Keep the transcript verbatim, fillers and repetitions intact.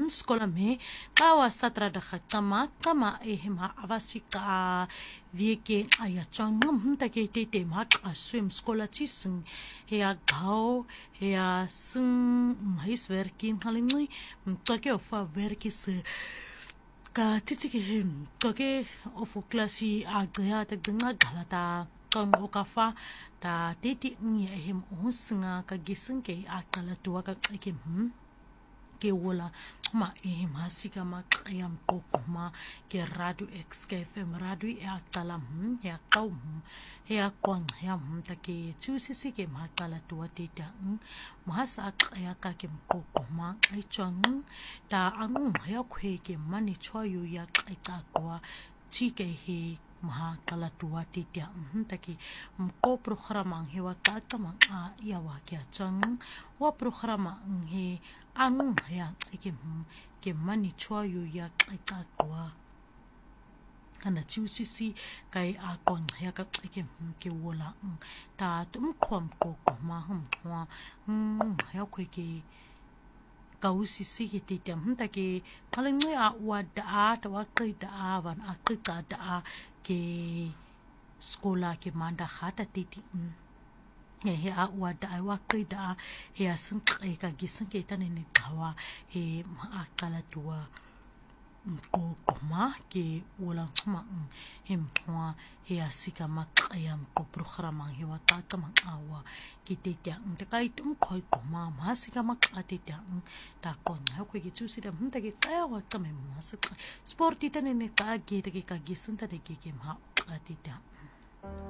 skola me kawa satra da kama kama ehima avasika vieke aya changum take te te mak a swim skola tisung hea gao hea sung mais werkin halingi mtake ofa werki se ka titiki hem kake ofu klasi agya te dinga galata kon okafa ta teti ngi ehem usunga ka gisung ke akala tua ka ke hm ke wola ma ehem hasika ma kayam kokma ke radu x ke fem radu e akala hm ya kau hm ya kwang ya hm ta ke chusisi ke ma kala tua teta mahasa kaya ka ke kokma ai chang ta ang ya khwe ke mani choyu ya kai ka kwa chi ke he maha kala tua titia ntaki mko programa hewa kata mang a ya wa kya chang wa programa he ang ya ke ke mani chwa yu ya ka kwa kana chusisi kai a kon ya ka ke ke wola ta tum khom ko ma hum hwa ya khwe ke kausi sigi titia ntaki kalingwe a wada a ta wa kai da a van a kai ka da a ke skola ke manda khata titi he he a wada a wa kai da he a sun kai ka gisun ke tane ne kawa he ma kala tua ko koma ke wala tsuma hem kwa he asika makayam ko programa he wa ta ta awa ki te tia nte kai tum khoi koma ma sika makate tia ta kon ha ko ki chusi da mta ke kaya wa ta me ma sport ita ne ka ge te ke ka gisun ta de ke ke ma ati tia